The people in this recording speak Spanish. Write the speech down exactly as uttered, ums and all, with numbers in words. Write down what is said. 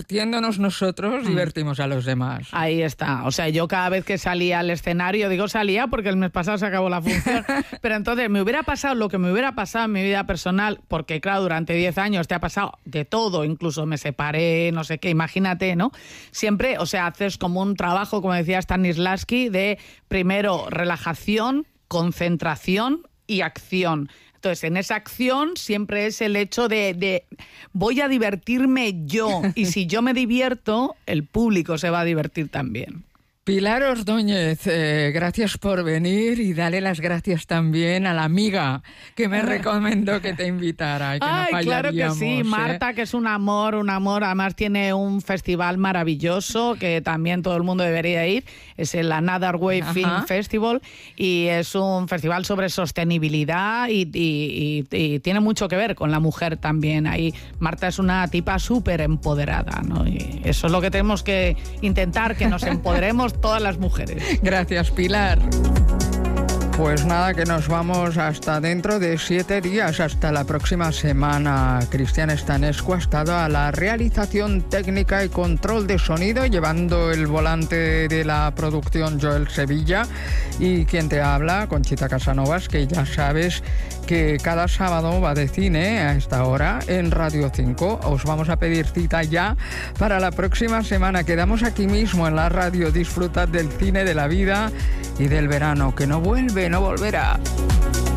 divirtiéndonos nosotros, divertimos a los demás. Ahí está. O sea, yo cada vez que salía al escenario, digo salía porque el mes pasado se acabó la función, pero entonces me hubiera pasado lo que me hubiera pasado en mi vida personal, porque claro, durante diez años te ha pasado de todo, incluso me separé, no sé qué, imagínate, ¿no? Siempre, o sea, haces como un trabajo, como decía Stanislavski, de primero relajación, concentración y acción. Entonces, en esa acción siempre es el hecho de, de voy a divertirme yo, y si yo me divierto, el público se va a divertir también. Pilar Ordóñez, eh, gracias por venir y dale las gracias también a la amiga que me recomendó que te invitara. Y que Ay, no claro que sí, ¿eh? Marta, que es un amor, un amor. Además tiene un festival maravilloso que también todo el mundo debería ir. Es el Another Way Ajá. Film Festival y es un festival sobre sostenibilidad y, y, y, y tiene mucho que ver con la mujer también. Ahí Marta es una tipa súper empoderada, ¿no? Y eso es lo que tenemos que intentar, que nos empoderemos todas las mujeres. Gracias, Pilar. Pues nada, que nos vamos hasta dentro de siete días, hasta la próxima semana. Cristian Estanescu ha estado a la realización técnica y control de sonido, llevando el volante de la producción Joel Sevilla, y quien te habla, Conchita Casanovas, que ya sabes que cada sábado va de cine a esta hora en Radio cinco. Os vamos a pedir cita ya para la próxima semana. Quedamos aquí mismo en la radio. Disfrutad del cine, de la vida y del verano, que no vuelve, no volverá.